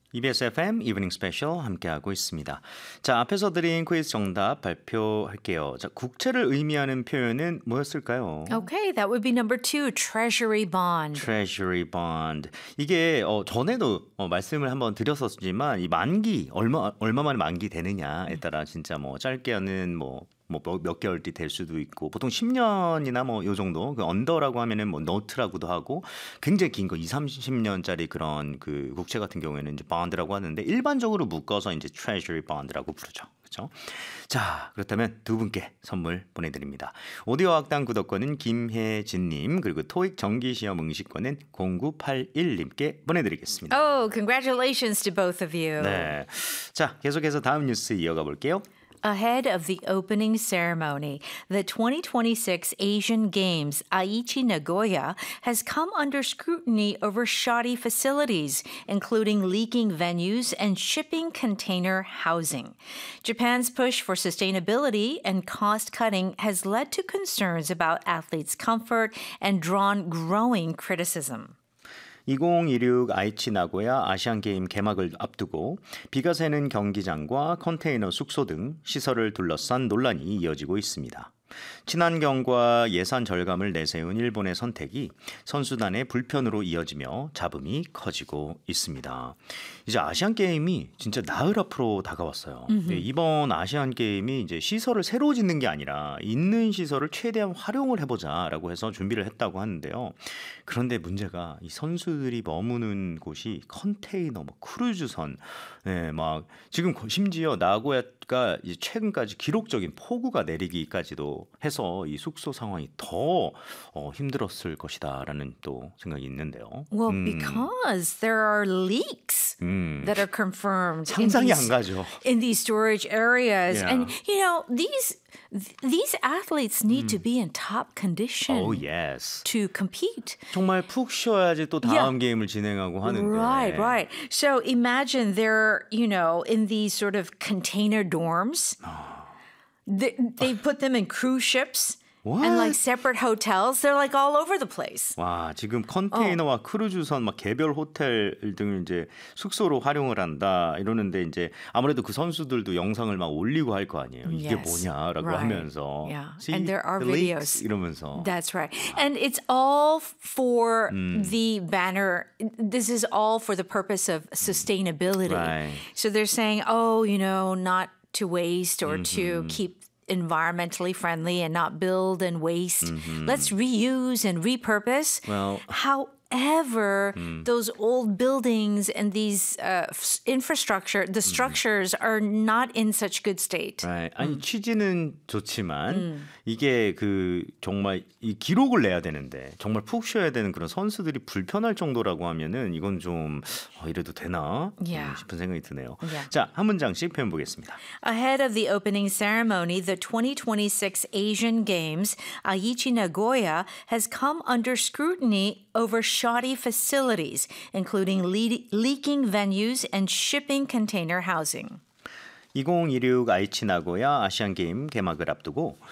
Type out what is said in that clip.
EBS FM 이브닝 스페셜 함께하고 있습니다. 자, 앞에서 드린 퀴즈 정답 발표할게요. 자, 국채를 의미하는 표현은 뭐였을까요? Okay, that would be number 2, Treasury Bond. Treasury bond. 이게 전에도 말씀을 한번 드렸었지만 이 만기 얼마만에 만기 되느냐에 따라 진짜 뭐 짧게는 몇 개월 뒤 될 수도 있고 보통 10년이나 뭐 요 정도 그 언더라고 하면은 뭐 노트라고도 하고 굉장히 긴 거 2, 30년짜리 그런 그 국채 같은 경우에는 이제 bond라고 하는데 일반적으로 묶어서 이제 treasury bond라고 부르죠. 그렇죠? 자, 그렇다면 두 분께 선물 보내드립니다. 오디오 학당 구독권은 김혜진님 그리고 토익 정기시험 응시권은 0981님께 보내드리겠습니다. Oh, congratulations to both of you. 네, 자 계속해서 다음 뉴스 이어가 볼게요. Ahead of the opening ceremony, the 2026 Asian Games Aichi Nagoya has come under scrutiny over shoddy facilities, including leaking venues and shipping container housing. Japan's push for sustainability and cost cutting has led to concerns about athletes' comfort and drawn growing criticism. 2026 아이치 나고야 아시안게임 개막을 앞두고 비가 새는 경기장과 컨테이너 숙소 등 시설을 둘러싼 논란이 이어지고 있습니다. 친환경과 예산 절감을 내세운 일본의 선택이 선수단의 불편으로 이어지며 잡음이 커지고 있습니다. 이제 아시안 게임이 진짜 나흘 앞으로 다가왔어요. 네, 이번 아시안 게임이 이제 시설을 새로 짓는 게 아니라 있는 시설을 최대한 활용을 해보자라고 해서 준비를 했다고 하는데요. 그런데 문제가 이 선수들이 머무는 곳이 컨테이너, 크루즈선, 네, 막 지금 심지어 나고야가 이제 최근까지 기록적인 폭우가 내리기까지도 해서 이 숙소 상황이 더 힘들었을 것이다라는 또 생각이 있는데요. Well, because there are leaks that are confirmed 상상이 안 가죠. in these storage areas. Yeah. And, you know, these athletes need to be in top condition Oh, yes. to compete. 정말 푹 쉬어야지 또 다음 게임을 진행하고 하는데. Right. So imagine they're, in these sort of container dorms. They put them in cruise ships and like separate hotels. They're like all over the place. 와, 지금 컨테이너와 크루즈선 막 개별 호텔 등을 이제 숙소로 활용을 한다 이러는데 이제 아무래도 그 선수들도 영상을 막 올리고 할 거 아니에요. 이게 Yes, 뭐냐라고 right. 하면서. Yeah. See, And there are the leaks, videos. 이러면서. That's right. And it's all for the banner. This is all for the purpose of sustainability. Right. So they're saying, not to waste or to keep environmentally friendly and not build and waste. Let's reuse and repurpose. Well, However, those old buildings and these infrastructure, the structures are not in such good state. Right. 아니 취지는 좋지만 이게 그 정말 이 기록을 내야 되는데 정말 푹 쉬어야 되는 그런 선수들이 불편할 정도라고 하면은 이건 좀 이래도 되나 Yeah. 싶은 생각이 드네요. Yeah. 자, 한 문장씩 표현 보겠습니다. Ahead of the opening ceremony, the 2026 Asian Games, Aichi Nagoya has come under scrutiny over shoddy facilities, including leaking venues and shipping container housing. 2026 아이치 나고야 아시안 게임 개막을 앞두고